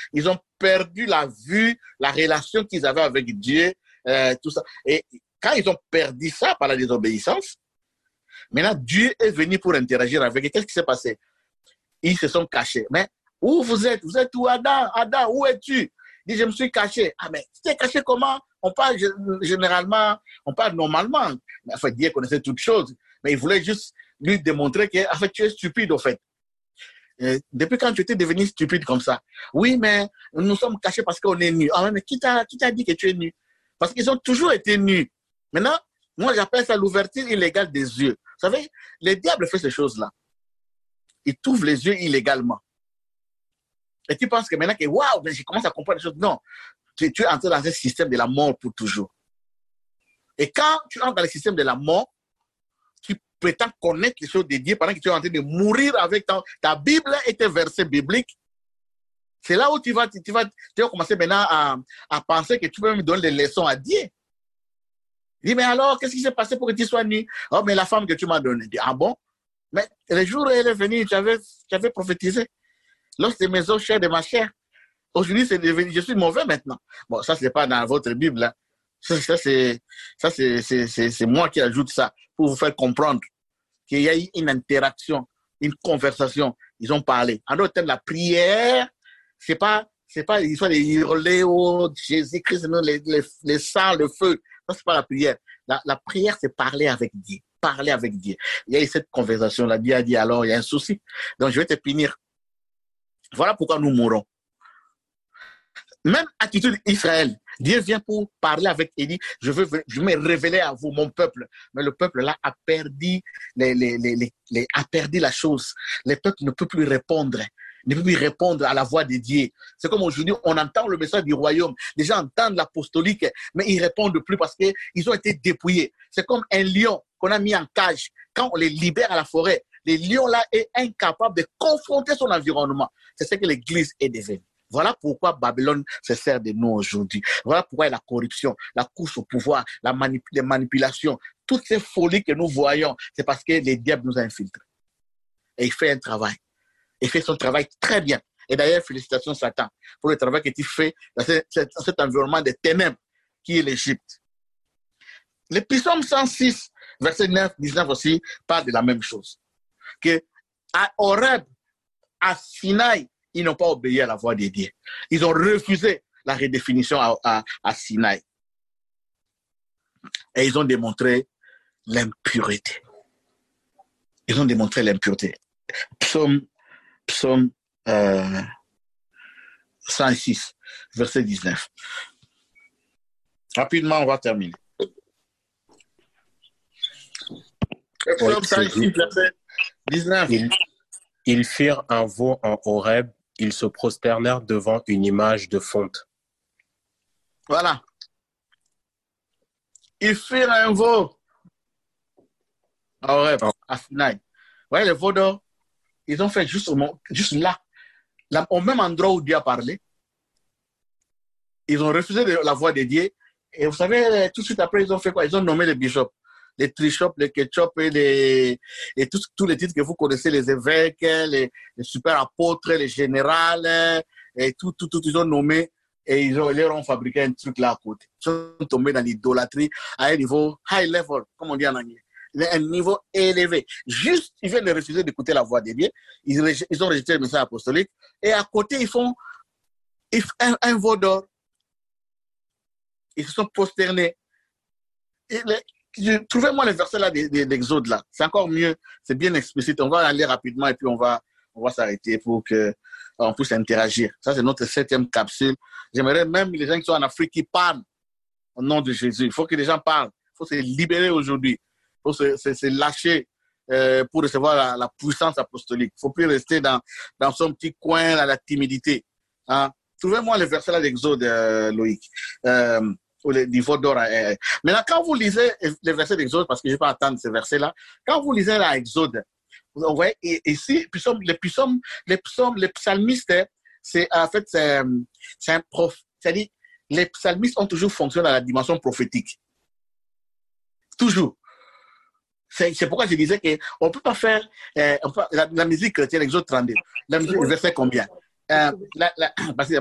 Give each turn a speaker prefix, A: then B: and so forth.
A: ils ont perdu la vue, la relation qu'ils avaient avec Dieu, tout ça. Et quand ils ont perdu ça par la désobéissance, maintenant Dieu est venu pour interagir avec eux. Qu'est-ce qui s'est passé? Ils se sont cachés. Mais où vous êtes? Vous êtes où, Adam? Adam, où es-tu? Il dit, je me suis caché. Ah, mais tu t'es caché comment? On parle généralement, on parle normalement. En fait, Dieu connaissait toutes choses. Mais il voulait juste lui démontrer que, en fait, tu es stupide, au fait. Depuis quand tu étais devenu stupide comme ça? Oui, mais nous sommes cachés parce qu'on est nus. Ah, mais qui t'a dit que tu es nu? Parce qu'ils ont toujours été nus. Maintenant, moi, j'appelle ça l'ouverture illégale des yeux. Vous savez, le diable fait ces choses-là. Il t'ouvre les yeux illégalement. Et tu penses que maintenant que, waouh, je commence à comprendre les choses. Non, tu es entré dans un système de la mort pour toujours. Et quand tu entres dans le système de la mort, tu prétends connaître les choses de Dieu pendant que tu es en train de mourir avec ta Bible et tes versets bibliques. C'est là où tu vas commencer maintenant à penser que tu peux me donner des leçons à Dieu. Il dit, mais alors, qu'est-ce qui s'est passé pour que tu sois nu? Oh, mais la femme que tu m'as donnée. Il dit, ah bon? Mais le jour où elle est venue, tu avais prophétisé. Lorsque c'est mes os chers de ma chair. Aujourd'hui, c'est devenu, je suis mauvais maintenant. Bon, ça, ce n'est pas dans votre Bible. Hein. Ça, c'est moi qui ajoute ça pour vous faire comprendre qu'il y a eu une interaction, une conversation. Ils ont parlé. En d'autres termes, la prière, c'est pas l'histoire de hurler au Jésus-Christ, les sangs, le feu. Ça, c'est pas la prière. La prière, c'est parler avec Dieu. Parler avec Dieu. Il y a eu cette conversation-là. Dieu a dit, alors, il y a un souci. Donc, je vais te punir. Voilà pourquoi nous mourons. Même attitude Israël. Dieu vient pour parler avec Élie. Je vais me révéler à vous, mon peuple. Mais le peuple là a perdu a perdu la chose. Le peuple ne peut plus répondre. Ne peut plus répondre à la voix de Dieu. C'est comme aujourd'hui, on entend le message du royaume. Les gens entendent l'apostolique, mais ils ne répondent plus parce qu'ils ont été dépouillés. C'est comme un lion qu'on a mis en cage. Quand on les libère à la forêt, le lion là est incapable de confronter son environnement. C'est ce que l'Église est devenue. Voilà pourquoi Babylone se sert de nous aujourd'hui. Voilà pourquoi la corruption, la course au pouvoir, les manipulations, toutes ces folies que nous voyons, c'est parce que le diable nous a infiltrés. Et il fait un travail. Il fait son travail très bien. Et d'ailleurs, félicitations Satan pour le travail que tu fais dans cet environnement de ténèbres qui est l'Égypte. Le psaume 106, verset 9, 19 aussi, parle de la même chose. Que à Horeb, à Sinaï, ils n'ont pas obéi à la voix de Dieu. Ils ont refusé la redéfinition à Sinaï. Et ils ont démontré l'impureté. Ils ont démontré l'impureté. Psaume 106, verset 19. Rapidement, on va terminer. Psaume 106, verset 19.
B: Ils firent un veau en Horeb, ils se prosternèrent devant une image de fonte.
A: Voilà. Ils firent un veau en Horeb, à Sinaï. Vous voyez, les veaux d'or, ils ont fait juste là, au même endroit où Dieu a parlé. Ils ont refusé la voix de Dieu. Et vous savez, tout de suite après, ils ont fait quoi? Ils ont nommé les bishops. Les trichops, les ketchup et tous les titres que vous connaissez, les évêques, les super apôtres, les générales, et tout, ils ont nommé et ils leur ont fabriqué un truc là à côté. Ils sont tombés dans l'idolâtrie à un niveau high level, comme on dit en anglais. Un niveau élevé. Juste, ils viennent de refuser d'écouter la voix de Dieu. Ils ont rejeté le message apostolique. Et à côté, ils font un veau d'or. Ils se sont prosternés. Trouvez-moi le verset là d'Exode là. C'est encore mieux. C'est bien explicite. On va aller rapidement et puis on va s'arrêter pour qu'on puisse interagir. Ça, c'est notre 7e capsule. J'aimerais même les gens qui sont en Afrique qui parlent au nom de Jésus. Il faut que les gens parlent. Il faut se libérer aujourd'hui. Il faut se lâcher pour recevoir la puissance apostolique. Il ne faut plus rester dans son petit coin, dans la timidité. Hein? Trouvez-moi le verset là d'Exode, Loïc. Du veau d'or. Maintenant, quand vous lisez les versets d'Exode, parce que je ne vais pas attendre ces versets-là, quand vous lisez l'Exode, vous voyez, ici, les psalmistes, c'est en fait, c'est un prophète. C'est-à-dire, les psalmistes ont toujours fonctionné dans la dimension prophétique. Toujours. C'est pourquoi je disais qu'on ne peut pas faire la musique chrétienne, Exode 32. La musique, verset combien? Parce que